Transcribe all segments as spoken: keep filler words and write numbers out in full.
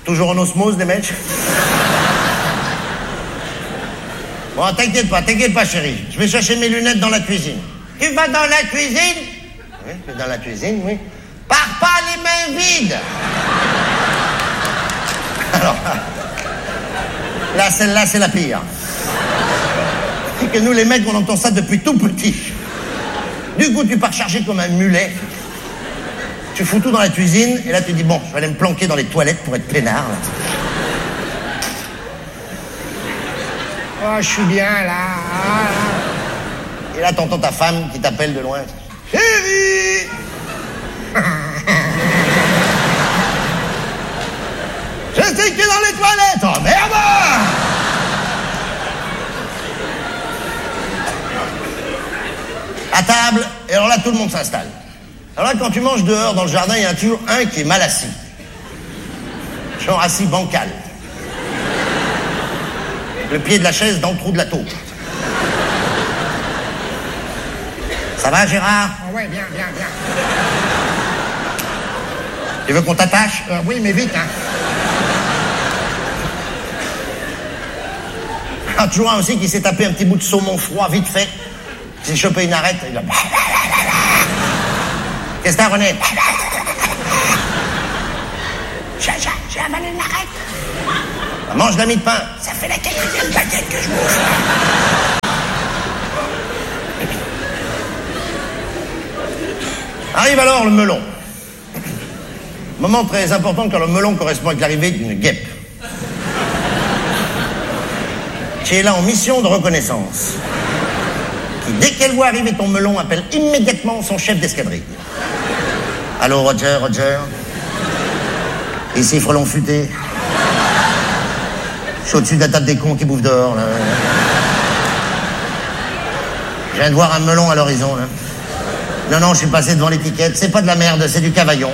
Toujours en osmose, les mecs? Bon, t'inquiète pas, t'inquiète pas, chérie. Je vais chercher mes lunettes dans la cuisine. Tu vas dans la cuisine? Oui, je vais dans la cuisine, oui. Pars pas les mains vides! Alors, là, celle-là, c'est la pire. C'est que nous, les mecs, on entend ça depuis tout petit. Du coup, tu pars chargé comme un mulet. Tu fous tout dans la cuisine, et là, tu dis, bon, je vais aller me planquer dans les toilettes pour être peinard, là. Oh, je suis bien, là. Et là, t'entends ta femme qui t'appelle de loin. Chérie! Je sais qu'il est dans les toilettes! Oh, merde! À table, et alors là, tout le monde s'installe. Alors là, quand tu manges dehors, dans le jardin, il y en a toujours un qui est mal assis. Genre assis bancal. Le pied de la chaise dans le trou de la taupe. Ça va, Gérard? Oh, ouais, bien, bien, bien. Tu veux qu'on t'attache? Euh, oui, mais vite, hein. Ah, toujours un aussi qui s'est tapé un petit bout de saumon froid, vite fait. Il s'est chopé une arête. Il a... Qu'est-ce que t'as, René? J'ai, j'ai, j'ai avalé une arête. Ah, mange la mie de pain. Ça fait la quatrième baguette que je bouffe. Arrive alors le melon. Moment très important car le melon correspond avec l'arrivée d'une guêpe. Qui est là en mission de reconnaissance. Qui, dès qu'elle voit arriver ton melon, appelle immédiatement son chef d'escadrille. Allô, Roger, Roger. Ici, frelon futé. Je suis au-dessus de la table des cons qui bouffent dehors, là. Je viens de voir un melon à l'horizon, là. Non, non, je suis passé devant l'étiquette. C'est pas de la merde, c'est du cavaillon.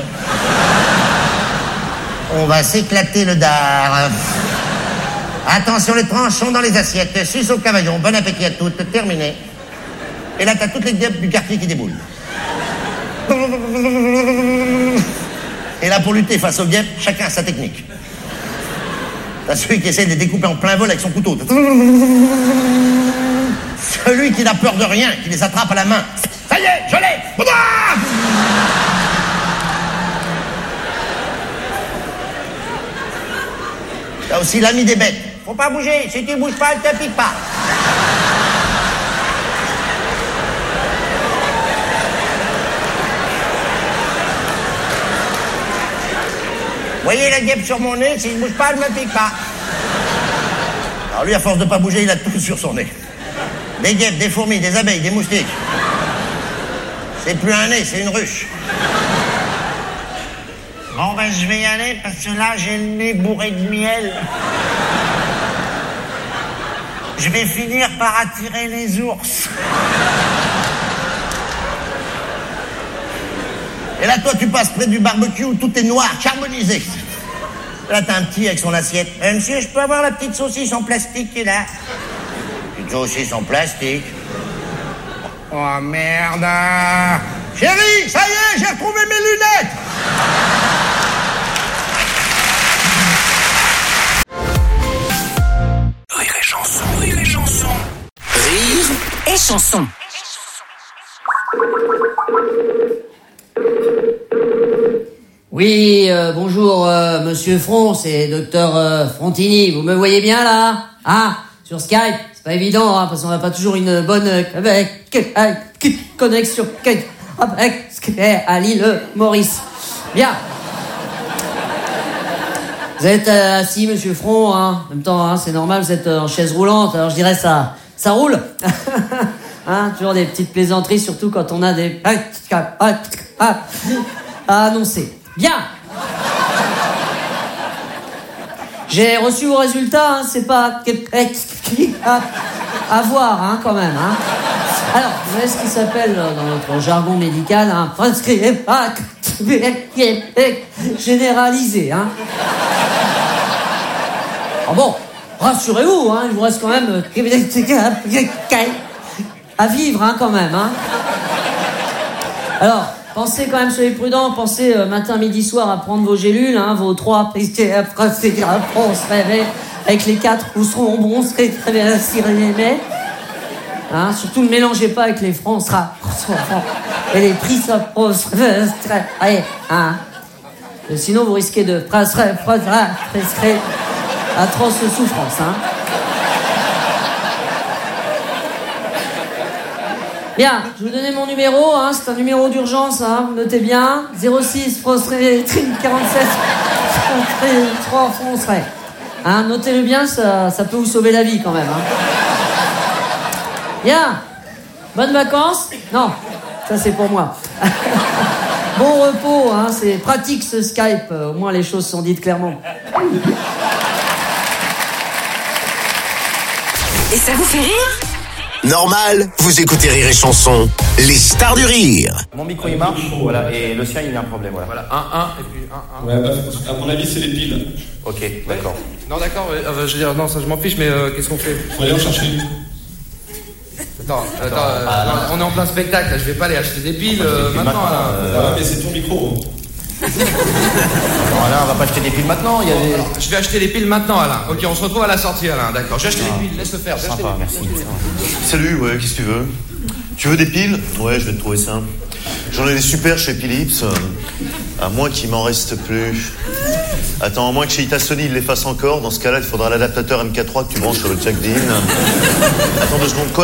On va s'éclater le dard. Attention, les tranches sont dans les assiettes. Suce au cavaillon. Bon appétit à toutes. Terminé. Et là, t'as toutes les guêpes du quartier qui déboulent. Et là, pour lutter face aux guêpes, chacun a sa technique. T'as celui qui essaie de les découper en plein vol avec son couteau. Celui qui n'a peur de rien, qui les attrape à la main. Ça y est, je l'ai! T'as aussi l'ami des bêtes. Faut pas bouger, si tu bouges pas, elle te pique pas. Voyez la guêpe sur mon nez, si je bouge pas, elle me pique pas. Alors lui, à force de pas bouger, il a tout sur son nez. Des guêpes, des fourmis, des abeilles, des moustiques. C'est plus un nez, c'est une ruche. Bon, ben, je vais y aller, parce que là, j'ai le nez bourré de miel. Je vais finir par attirer les ours. Et là, toi, tu passes près du barbecue où tout est noir, carbonisé. Là, t'as un petit avec son assiette. Eh, monsieur, je peux avoir la petite saucisse en plastique qui est là? Petite saucisse en plastique. Oh, merde. Chérie, ça y est, j'ai retrouvé mes lunettes. Rire et chanson, rire et chanson. Rire et chanson. Oui, euh, bonjour, euh, monsieur Front, c'est docteur euh, Frontini. Vous me voyez bien, là? Ah, sur Skype, c'est pas évident, hein, parce qu'on n'a pas toujours une bonne euh, avec, euh, connexion avec à l'île Maurice. Bien. Vous êtes euh, assis, monsieur Front, hein. En même temps, hein, c'est normal, vous êtes euh, en chaise roulante, alors je dirais ça, ça roule. Hein, toujours des petites plaisanteries, surtout quand on a des à annoncer. Bien. J'ai reçu vos résultats, hein, c'est pas à, à voir, hein, quand même, hein. Alors, vous savez ce qui s'appelle, dans notre jargon médical, un hein, généralisé, hein. Oh bon, rassurez-vous, hein, il vous reste quand même à vivre, hein, quand même, hein. Alors, pensez quand même, soyez prudents, pensez euh, matin, midi, soir à prendre vos gélules, hein, vos trois prises on se réveille, avec les quatre, vous seront bons, on se réveille, si mais hein, surtout ne mélangez pas avec les francs, sera, et les prix, ça, allez, hein. Sinon, vous risquez de prescrire atroce souffrance, hein. Bien, je vais vous donner mon numéro, hein, c'est un numéro d'urgence, hein, vous notez bien, zéro six, quarante-sept, trois francs, hein, notez-le bien, ça, ça peut vous sauver la vie quand même, hein. Bien, bonnes vacances. Non, ça c'est pour moi. Bon repos, hein, c'est pratique ce Skype, au moins les choses sont dites clairement. Et ça vous fait rire ? Normal, vous écoutez Rire et Chanson, les stars du rire. Mon micro il marche, voilà, et le sien il a un problème, voilà. Voilà, un, un, et puis un, un. Ouais, bah, à mon avis c'est les piles. Ok, d'accord. Non, d'accord, euh, je veux dire, non, ça je m'en fiche, mais euh, qu'est-ce qu'on fait ? Faut aller en chercher. Attends, attends, euh, non, on est en plein spectacle, là, je vais pas aller acheter des piles euh, maintenant, là. Euh... Ah, mais c'est ton micro. Non, Alain, on va pas acheter des piles maintenant, il y a des... Je vais acheter les piles maintenant, Alain. Ok, on se retrouve à la sortie, Alain, d'accord. J'ai acheté Ah. les piles, laisse le faire. J'ai acheté Sympa, les piles. merci. Salut, ouais, qu'est-ce que tu veux? Tu veux des piles? Ouais, je vais te trouver ça. J'en ai des super chez Philips, euh, à moins qu'il m'en reste plus. Attends, à moins que chez Itasony il les fasse encore. Dans ce cas-là, il faudra l'adaptateur M K trois que tu branches sur le jack d'In. Attends deux secondes, quoi?